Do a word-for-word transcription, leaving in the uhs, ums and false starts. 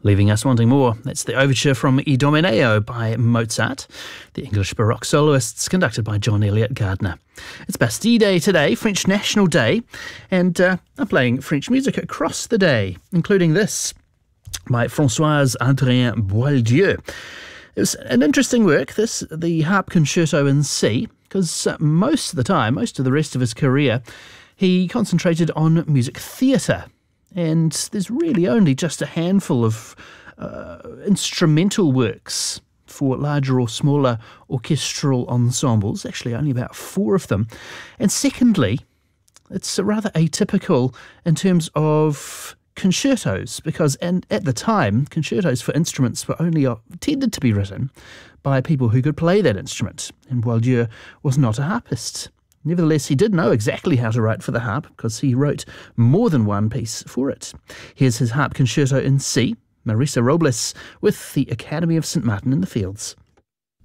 Leaving us wanting more. That's the overture from Idomeneo by Mozart, the English Baroque soloists, conducted by John Eliot Gardner. It's Bastille Day today, French National Day, and uh, I'm playing French music across the day, including this by François Adrien Boieldieu. It was an interesting work, this, the Harp Concerto in C, because uh, most of the time, most of the rest of his career, he concentrated on music theatre. And there's really only just a handful of uh, instrumental works for larger or smaller orchestral ensembles, actually only about four of them. And secondly, it's rather atypical in terms of concertos, because and at the time, concertos for instruments were only uh, tended to be written by people who could play that instrument, and Boieldieu was not a harpist. Nevertheless, he did know exactly how to write for the harp, because he wrote more than one piece for it. Here's his Harp Concerto in C, Marisa Robles with the Academy of Saint Martin in the Fields.